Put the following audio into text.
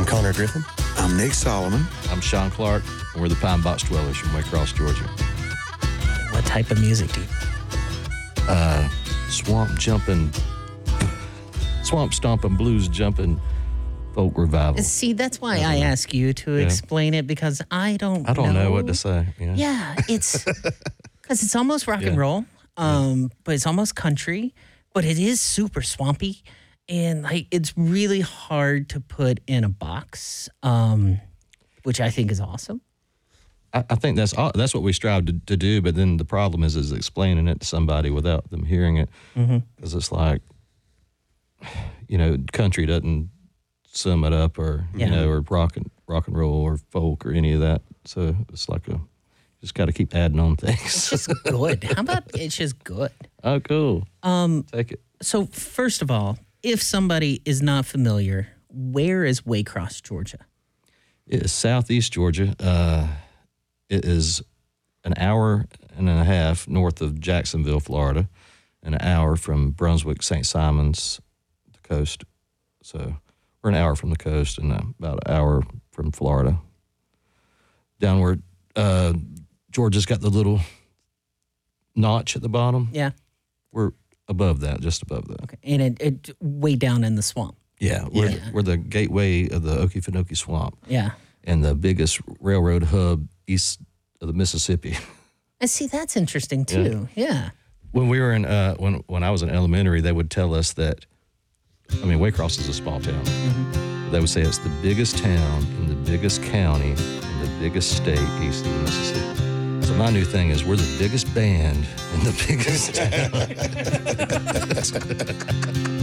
I'm Connor Griffin. I'm Nick Solomon. I'm Sean Clark, and we're the Pine Box Dwellers from Waycross, Georgia. What type of music do you? Swamp stomping, blues jumping, folk revival. See, that's why I ask you to explain it, because I don't know what to say. Yeah, it's because it's almost rock and roll, but it's almost country, but it is super swampy, and like it's really hard to put in a box, which I think is awesome. I think that's what we strive to do, but then the problem is explaining it to somebody without them hearing it, because it's like, country doesn't sum it up, or or rock and roll or folk or any of that. So it's like just got to keep adding on things. It's just good. How about it's just good? Oh, cool. Take it. So first of all, if somebody is not familiar, where is Waycross, Georgia? It is southeast Georgia. It is an hour and a half north of Jacksonville, Florida, and an hour from Brunswick, St. Simons, the coast. So we're an hour from the coast and about an hour from Florida. Downward, Georgia's got the little notch at the bottom. Yeah. We're above that, just above that. Okay. And it way down in the swamp. Yeah, we're the gateway of the Okefenokee Swamp. Yeah. And the biggest railroad hub east of the Mississippi. And see, that's interesting too. Yeah. When we were in when I was in elementary, they would tell us that, Waycross is a small town. Mm-hmm. They would say it's the biggest town in the biggest county in the biggest state east of the Mississippi. So my new thing is we're the biggest band in the biggest town.